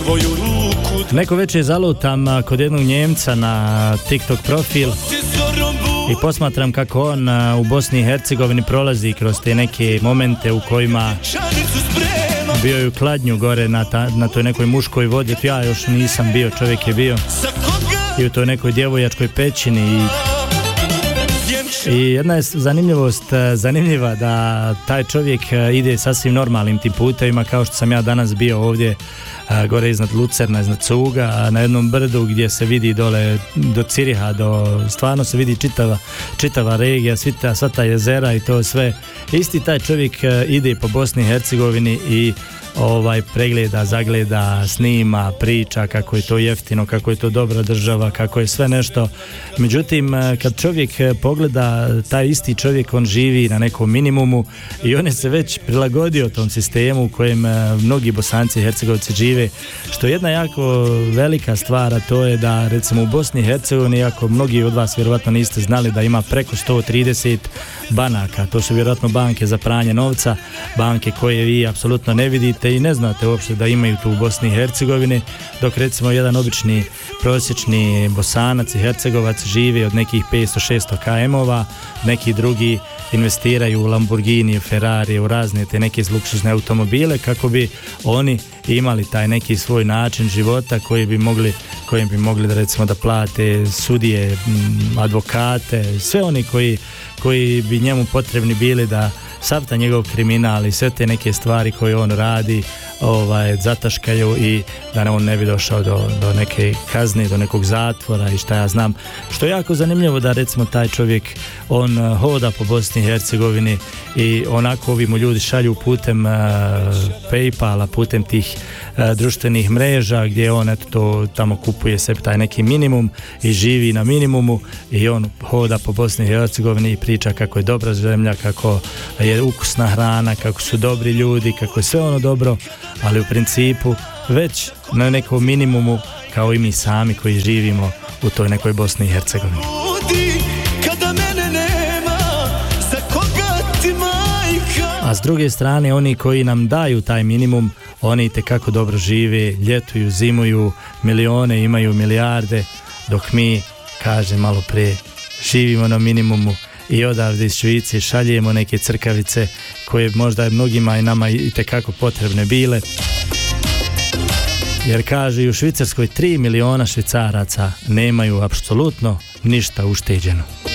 svoju ruku. Neko večer zalutam kod jednog Njemca na TikTok profil i posmatram kako on u Bosni i Hercegovini prolazi kroz te neke momente u kojima bio je u Kladnju gore na toj nekoj muškoj vodi. Ja još nisam bio, čovjek je bio i u toj nekoj djevojačkoj pećini i jedna je zanimljiva da taj čovjek ide sasvim normalnim tim putevima kao što sam ja danas bio ovdje gore iznad Lucerna, iznad Cuga, na jednom brdu gdje se vidi dole do Ciriha, stvarno se vidi čitava regija, sva ta jezera i to sve. Isti taj čovjek ide po Bosni i Hercegovini i pregleda, zagleda, snima, priča kako je to jeftino, kako je to dobra država, kako je sve nešto. Međutim, kad čovjek pogleda, taj isti čovjek, on živi na nekom minimumu i on je se već prilagodio tom sistemu u kojem mnogi Bosanci i Hercegovci žive, što je jedna jako velika stvar, a to je da recimo u Bosni i Hercegovini, iako mnogi od vas vjerovatno niste znali da ima preko 130 banaka, to su vjerojatno banke za pranje novca, banke koje vi apsolutno ne vidite i ne znate uopšte da imaju tu u Bosni i Hercegovini, dok recimo jedan obični prosječni Bosanac i Hercegovac živi od nekih 500-600 km-ova, neki drugi investiraju u Lamborghini, Ferrari, u razne te neke luksuzne automobile kako bi oni imali taj neki svoj način života kojim bi mogli da recimo da plate sudije, advokate, sve oni koji bi njemu potrebni bili da sav ta njegov kriminal i sve te neke stvari koje on radi zataškaju i da on ne bi došao do neke kazne, do nekog zatvora i šta ja znam. Što je jako zanimljivo da recimo taj čovjek on hoda po Bosni i Hercegovini i onako ovi mu ljudi šalju putem PayPala, putem tih društvenih mreža gdje on to tamo kupuje sebi taj neki minimum i živi na minimumu i on hoda po Bosni i Hercegovini i priča kako je dobra zemlja, kako je ukusna hrana, kako su dobri ljudi, kako je sve ono dobro, ali u principu već na nekom minimumu kao i mi sami koji živimo u toj nekoj Bosni i Hercegovini. A s druge strane, oni koji nam daju taj minimum, oni itekako dobro žive, ljetuju, zimuju, milione, imaju milijarde, dok mi, kaže malo prije, živimo na minimumu i odavde iz Švice šaljemo neke crkavice koje možda je mnogima i nama itekako potrebne bile. Jer kaže, u Švicarskoj 3 miliona Švicaraca nemaju apsolutno ništa ušteđeno.